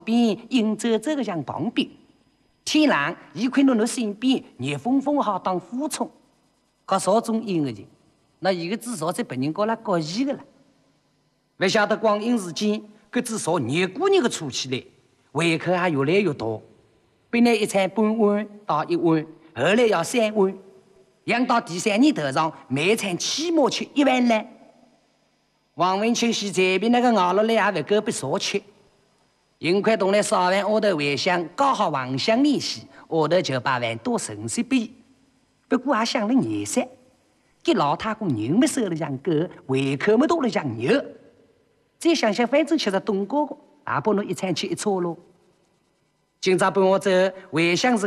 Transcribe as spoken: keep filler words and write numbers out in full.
边迎着这个像旁边，天冷伊看到侬身边热风风好当俯冲，可少种阴个人，那伊个至少在别人高拉高义个了。不晓得光阴时间，搿至少热过热个出起来，胃口也越来越大。本来一餐半碗到一碗，后来要三碗，养到第三年头上，每餐起码吃一碗呢。王文清先这边那个熬落来也不够不少吃。银块东来烧饭下头回想，刚好王乡联系，下头就把饭多盛些杯。不过也想了眼色，给老太公人没瘦了像狗，胃口没大了像牛。再想想，反正吃着冻糕糕，也把侬一餐吃一撮咯。今朝伴我走，回乡时。